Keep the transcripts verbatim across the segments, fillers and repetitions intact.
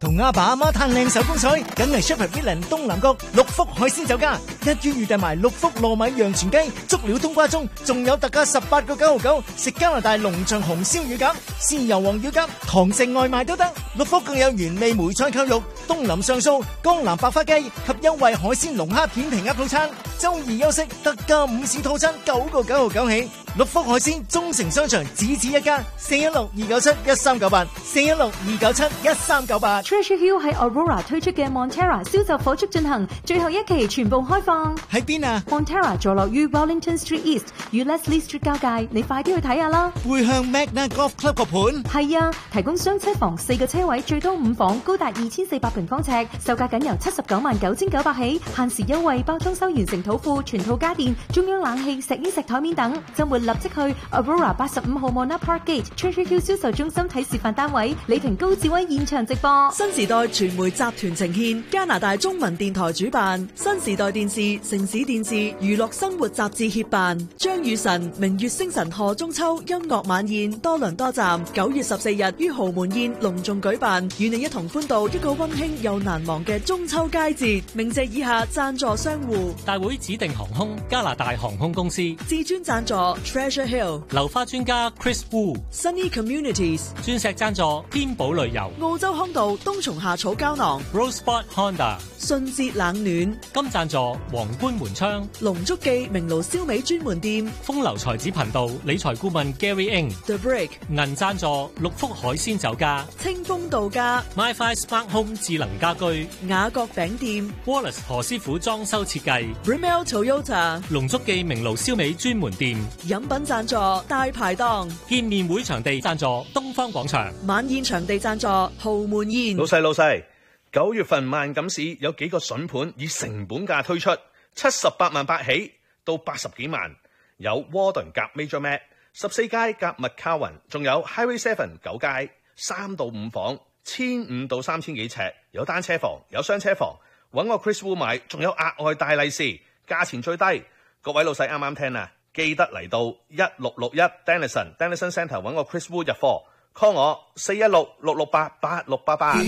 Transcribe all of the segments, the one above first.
同阿爸阿媽嘆靚手風水，梗係 Shepherd Villian 東南角六福海鮮酒家，一於預訂埋六福糯米陽全雞、足料冬瓜盅，仲有特價十八個九毫九，食加拿大龍象紅燒乳鴿、豉油黃乳鴿，堂食外賣都得。六福更有原味梅菜扣肉、東林上素、江南百花雞及優惠海鮮龍蝦片皮鴨套餐。周二休息特價午市套餐九個九毫九起。六福海鮮中城商場只此一家，四一六二九七一三九八，四一六二九七一三九八。 Treasure Hill 喺 Aurora 推出嘅 Montera 銷售火速進行，最後一期全部開放。 喺邊啊 ？Montera 坐落於 Wellington Street East 與 Leslie Street 交界，你快啲去睇下啦。 會向 Magna Golf Club 個盤？ 係啊，提供雙車房四個車位，最多五房，高達二千四百平方尺，售價僅由七十九萬九千九百起，限時優惠，包裝修完成土庫、全套家電、中央冷氣、石英石台面等。周末立即去 Aurora 八十五號 Mona Park Gate Treasure Hill 銷售中心睇示範單位，李婷高志威現場直播。 新時代傳媒集團呈獻，加拿大中文電台主辦，新時代電視、城市電視、娛樂生活雜誌協辦，張雨晨、明月星辰賀中秋音樂晚宴多倫多站，九月十四日於豪門宴隆重舉辦，與你一同歡度一個溫馨又難忘嘅中秋佳節。鳴謝以下贊助商戶： 大會指定航空、加拿大航空公司， 至尊贊助 Treasure Hill， 流花專家 Chris Wu，Sunny Communities， 鑽石贊助天寶旅遊， 澳洲康道冬蟲夏草膠囊 Rosebud Honda， 順節冷暖金贊助皇冠門窗， 龍足記明爐燒味專門店， 風流才子頻道理財顧問 Gary Ng， The Brick 銀贊助六福海鮮酒家， 清風度假 MyFi Smart Home 智能家居， 雅閣餅店 Wallace 何師傅裝修設計， Rimmel Toyota 龍足記明爐燒味專門店， 飲品贊助大排檔， 見面會場地贊助東方廣場， 晚宴場地贊助豪門宴。 老細老細，九月份萬錦市有幾個筍盤以成本價推出，七十八萬八起到八十幾萬，有 Warden 夾 Major Mat， 十四街夾 McCowan， 仲有 Highway Seven 九街三到五房，千五到三千幾尺，有單車房有雙車房，揾我 Chris Wu 買，仲有額外大利是，價錢最低。各位老細啱啱聽啊，記得嚟到一六六一 Denison Denison Centre 揾我 Chris Wu 入貨 ，call 我四一六六六八八六八八。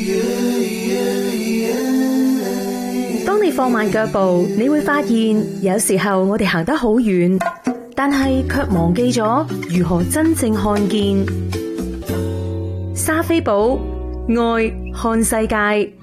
當你放慢腳步，你會發現有時候我哋行得好遠，但係卻忘記咗如何真正看見。莎菲寶愛看世界。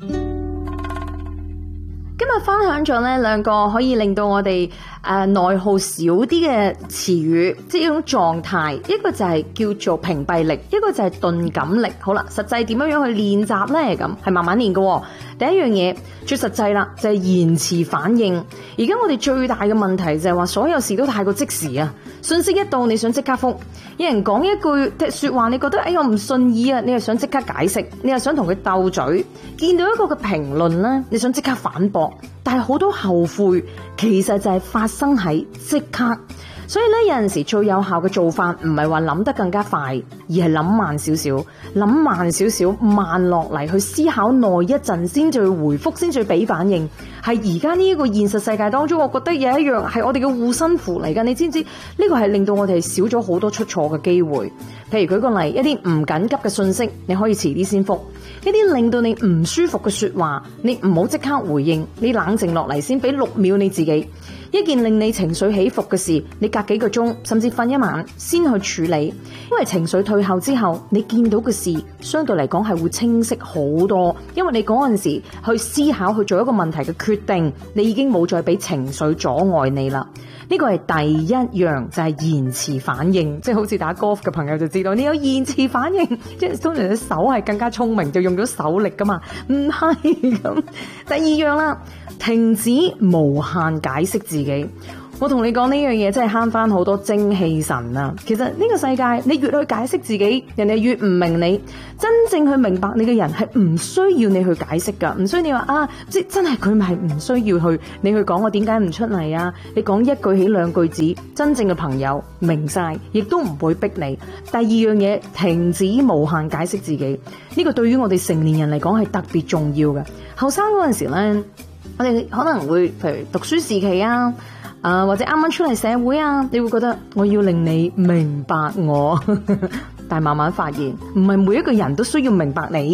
今日分享咗呢兩個可以令到我哋誒內耗少啲嘅詞語，即係一種狀態。一個就係叫做屏蔽力，一個就係鈍感力。好啦，實際點樣樣去練習呢？咁係慢慢練嘅。第一樣嘢最實際啦，就係延遲反應。而家我哋最大嘅問題就係話，所有事都太過即時啊！信息一到，你想即刻覆；有人講一句說話，你覺得哎呀唔順意啊，你又想即刻解釋，你又想同佢鬥嘴。見到一個嘅評論咧，你想即刻反駁，但係好多後悔，其實就係發生喺即刻。所以咧，有陣時最有效嘅做法唔係話諗得更加快，而係諗慢少少，諗慢少少，慢落嚟去思考耐一陣先至去回覆，先至去俾反應。係而家呢一個現實世界當中，我覺得有一樣係我哋嘅護身符嚟㗎。你知唔知呢個係令到我哋少咗好多出錯嘅機會？譬如舉個例，一啲唔緊急嘅信息，你可以遲啲先覆；一啲令到你唔舒服嘅說話，你唔好即刻回應，你冷靜落嚟先，俾六秒你自己。一件令你情緒起伏嘅事，你隔幾個鐘甚至瞓一晚先去處理，因為情緒退後之後，你見到嘅事相對嚟講係會清晰好多，因為你嗰陣時去思考去做一個問題嘅決定，你已經冇再俾情緒阻礙你啦。呢個係第一樣，就係延遲反應，即係好似打 golf 嘅朋友就知道，你有延遲反應，即係通常隻手係更加聰明，就用咗手力噶嘛，唔係咁。第二樣啦，停止無限解釋自己。我同你講呢樣嘢真係慳翻好多精氣神啊！其實呢個世界，你越去解釋自己，人哋越唔明你。真正去明白你嘅人係唔需要你去解釋噶，唔需要你話啊，即真係佢係唔需要去你去講我點解唔出嚟啊？你講一句起兩句止，真正嘅朋友明晒，亦都唔會逼你。第二樣嘢，停止無限解釋自己，呢個對於我哋成年人嚟講係特別重要嘅。後生嗰陣時咧，我哋可能會譬如讀書時期啊。啊，或者啱啱出嚟社會啊，你會覺得我要令你明白我，但係慢慢發現唔係每一個人都需要明白你，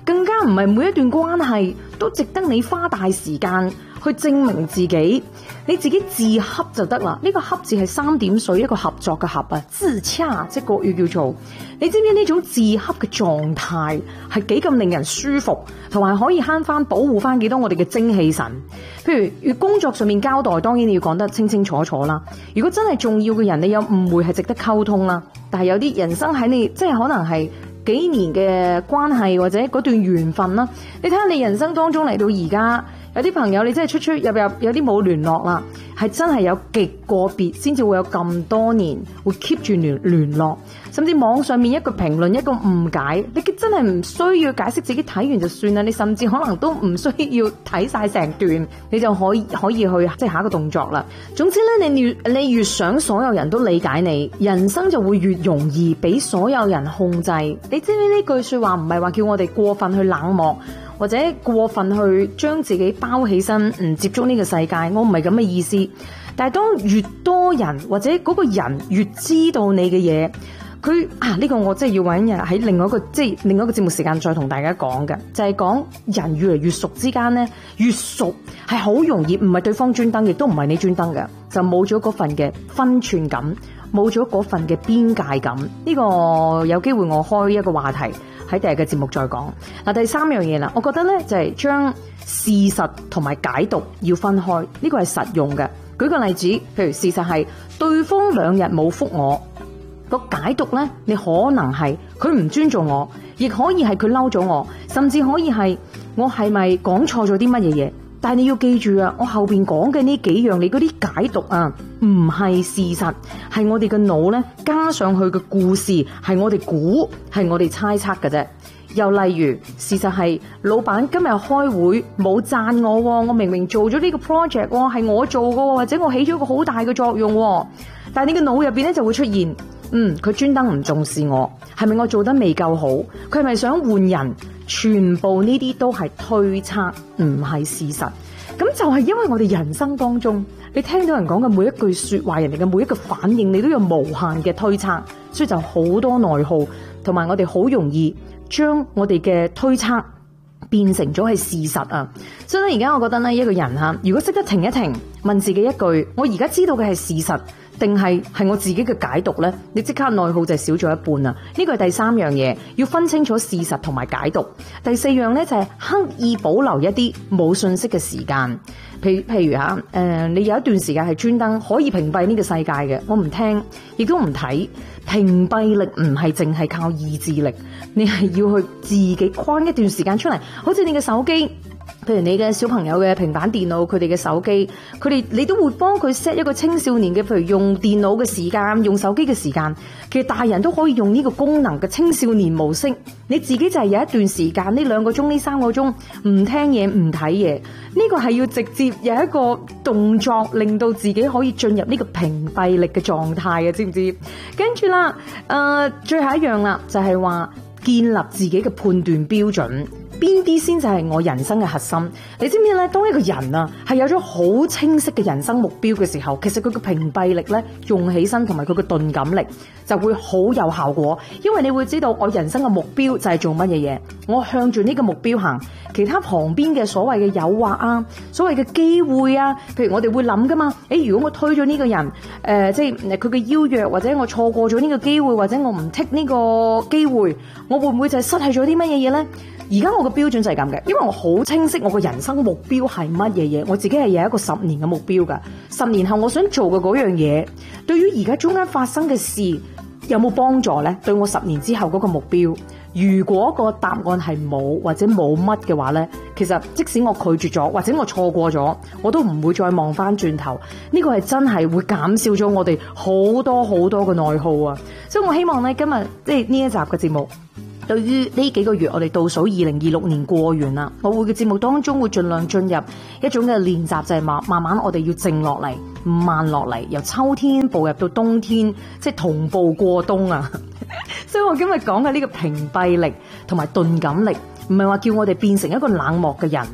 更加唔係每一段關係都值得你花大時間去證明自己，你自己自洽就得啦。呢個洽字係三點水一個合作嘅合啊，自洽即係國語叫做。你知唔知呢種自洽嘅狀態係幾咁令人舒服，同埋可以慳翻保護翻幾多我哋嘅精氣神？譬如要工作上面交代，當然你要講得清清楚楚啦。如果真係重要嘅人，你有誤會係值得溝通啦。但係有啲人生喺你即係可能係幾年嘅關係或者嗰段緣分啦，你睇下你人生當中嚟到而家。有啲朋友你真係出出入入，有啲冇聯絡啦，係真係有極個別先至會有咁多年會 keep 住聯聯絡，甚至網上面一個評論一個誤解，你真係唔需要解釋，自己睇完就算啦。你甚至可能都唔需要睇晒成段，你就可以可以去即係下一個動作啦。總之咧，你越你越想所有人都理解你，人生就會越容易俾所有人控制。你知唔知呢句說話唔係話叫我哋過分去冷漠，或者過分去將自己包起身，唔接觸呢個世界，我唔係咁嘅意思。但係當越多人或者嗰個人越知道你嘅嘢，佢啊呢、呢個我真係要揾日喺另外一個即係另外一個節目時間再同大家講嘅，就係、是、講人越嚟越熟之間呢，越熟係好容易，唔係對方專登，亦都唔係你專登嘅，就冇咗嗰份嘅分寸感，冇咗嗰份嘅邊界感。呢、呢個有機會我開一個話題。喺第日嘅節目再講。嗱，第三樣嘢啦，我覺得咧就係將事實同埋解讀要分開，呢個係實用嘅。舉個例子，譬如事實係對方兩日冇覆我，個解讀咧，你可能係佢唔尊重我，亦可以係佢嬲咗我，甚至可以係我係咪講錯咗啲乜嘢嘢？但係你要記住啊，我後邊講嘅呢幾樣，你嗰啲解讀啊，唔係事實，係我哋嘅腦咧加上去嘅故事，係我哋估，係我哋猜測嘅啫。又例如，事實係老闆今日開會冇讚我，我明明做咗呢個 project，係我做嘅，或者我起咗一個好大嘅作用，但係你嘅腦入邊咧就會出現，嗯，佢專登唔重視我，係咪我做得未夠好？佢係咪想換人？全部呢啲都係推測，唔係事實。咁就係因為我哋人生當中，你聽到人講嘅每一句說話，人哋嘅每一個反應，你都有無限嘅推測，所以就好多內耗，同埋我哋好容易將我哋嘅推測變成咗係事實啊！所以咧，而家我覺得呢，一個人吓，如果識得停一停，問自己一句：我而家知道嘅係事實，定係係我自己嘅解讀呢？你即刻內耗就少咗一半啦！呢個係第三樣嘢，要分清楚事實同埋解讀。第四樣呢，就係刻意保留一啲冇信息嘅時間。譬如譬如吓，誒、呃，你有一段時間係專登可以屏蔽呢個世界嘅，我唔聽，亦都唔睇。屏蔽力唔係淨係靠意志力，你係要去自己框一段時間出嚟，好似你嘅手機。譬如你嘅小朋友嘅平板電腦，佢哋嘅手機，佢哋你都會幫佢 set 一個青少年嘅，譬如用電腦嘅時間，用手機嘅時間。其實大人都可以用呢個功能嘅青少年模式。你自己就係有一段時間，呢兩個鐘、呢三個鐘唔聽嘢、唔睇嘢，呢個係要直接有一個動作，令到自己可以進入呢個屏蔽力嘅狀態嘅，知唔知？跟住啦，誒、呃，最後一樣啦，就係話建立自己嘅判斷標準。邊啲先就係我人生嘅核心？你知唔知咧？當一個人啊係有咗好清晰嘅人生目標嘅時候，其實佢嘅屏蔽力咧用起身，同埋佢嘅鈍感力就會好有效果。因為你會知道我人生嘅目標就係做乜嘢嘢，我向住呢個目標行，其他旁邊嘅所謂嘅誘惑啊，所謂嘅機會啊，譬如我哋會諗噶嘛，誒，如果我推咗呢個人，誒、呃，即係佢嘅邀約，或者我錯過咗呢個機會，或者我唔 take 呢個機會，我會唔會就係失去咗啲乜嘢嘢咧？而家我嘅標準就係咁嘅，因為我好清晰我嘅人生目標係乜嘢嘢，我自己係有一個十年嘅目標噶，十年後我想做嘅嗰樣嘢，對於而家中間發生嘅事有冇幫助呢？對我十年之後嗰個目標，如果個答案係冇或者冇乜嘅話呢，其實即使我拒絕咗或者我錯過咗，我都唔會再望翻轉頭。呢個係真係會減少咗我哋好多好多嘅內耗啊！所以我希望呢，今日即係呢一集嘅節目，對於呢幾個月我哋倒數二零二六年過完啦，我會嘅節目當中會盡量進入一種嘅練習，就係慢慢慢我哋要靜落嚟，慢落嚟，由秋天步入到冬天，即係同步過冬啊！所以我今日講嘅呢個屏蔽力同埋鈍感力，唔係話叫我哋變成一個冷漠嘅人，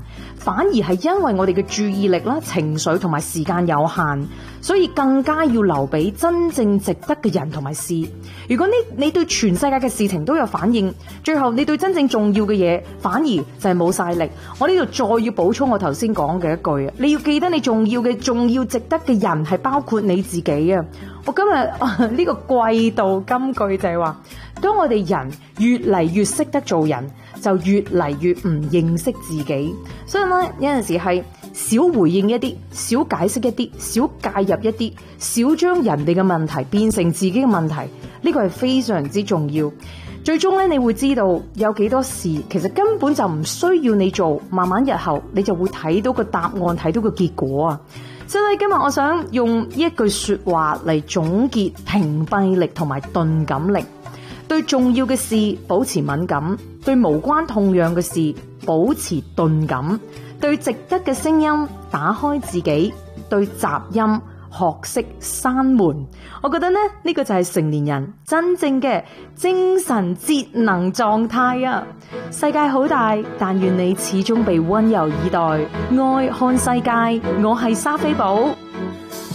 反而係因為我哋嘅注意力啦、情緒同埋時間有限，所以更加要留俾真正值得嘅人同埋事。如果你你對全世界嘅事情都有反應，最後你對真正重要嘅嘢反而就係冇晒力。我呢度再要補充我頭先講嘅一句啊，你要記得你重要嘅、重要值得嘅人係包括你自己啊！我今日呢個季度金句就係話，當我哋人越嚟越識得做人，就越嚟越唔認識自己。所以咧，有陣時係少回應一啲，少解釋一啲，少介入一啲，少將人哋嘅問題變成自己嘅問題，呢個係非常之重要。最終咧，你會知道有幾多事其實根本就唔需要你做，慢慢日後你就會睇到個答案，睇到個結果啊！所以今日我想用一句說話嚟總結屏蔽力同埋鈍感力。對重要嘅事保持敏感，對無關痛癢嘅事保持鈍感，對值得嘅聲音打開自己，對雜音學識閂門。我覺得呢，呢個就係成年人真正嘅精神節能狀態啊！世界好大，但願你始終被溫柔以待。愛看世界，我係莎菲寶。